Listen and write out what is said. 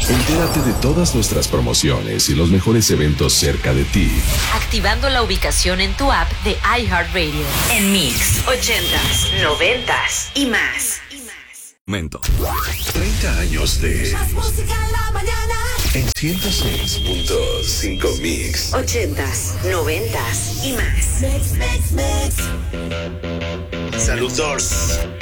Entérate de todas nuestras promociones y los mejores eventos cerca de ti. Activando la ubicación en tu app de iHeartRadio. En Mix 80s, 90s y más. Momento. 30 años de Más música en la mañana. En 106.5 Mix. 80s, 90s y más. Mix. Saludos.